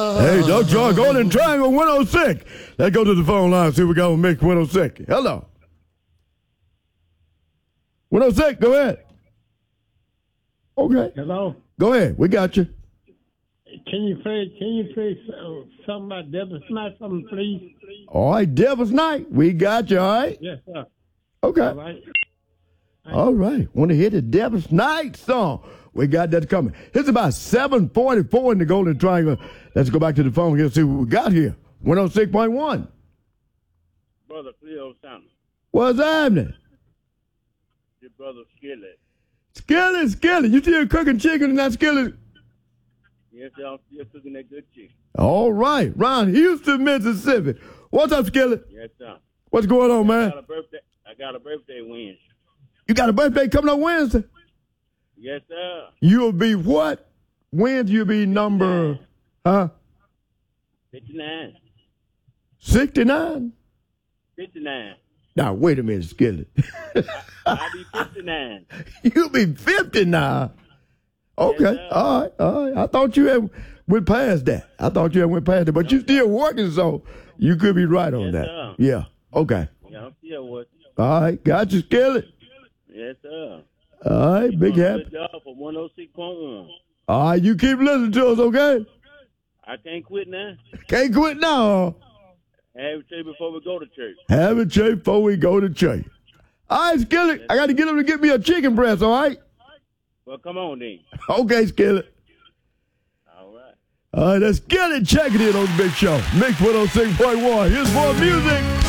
Hey, Doug Joy, Golden Triangle 106. Let's go to the phone line, see what we got with Mix 106. Hello. 106, go ahead. Okay. Hello. Go ahead. We got you. Can you play something about Devil's Night for me, please? All right, Devil's Night. We got you, all right? Yes, sir. Okay. All right. All right. Want to hear the Devil's Night song? We got that coming. It's about 7:44 in the Golden Triangle. Let's go back to the phone here and see what we got here. 106.1. Brother Cleo Santa. What's happening? Your brother Skillet. Skillet. You still cooking chicken in that skillet? Yes, sir. I'm still cooking that good chicken. All right. Ron Houston, Mississippi. What's up, Skillet? Yes, sir. What's going on, man? I got a birthday Wednesday. You got a birthday coming up Wednesday? Yes, sir. You'll be what? Wednesday you'll be number, 59. 69? 59. Now, wait a minute, Skillet. I'll be 59. You'll be 59. Okay. Yes, All right. I thought you had went past that. But you still working, so you could be right on Yes, that. sir. Yeah. Okay. Yeah, I'm still working. All right. Got you, Skillet. Yes, sir. All right. Big happy. Good job for 106.1. All right. You keep listening to us, okay? I can't quit now. Can't quit now. Have a church before we go to church. Have a church before we go to church. All right, Skillet. I got to get him to get me a chicken breast, all right? Well, come on then. Okay, Skillet. All right. All right, that's Skillet checking in on the Big Show. Mix 106.1. Here's more music.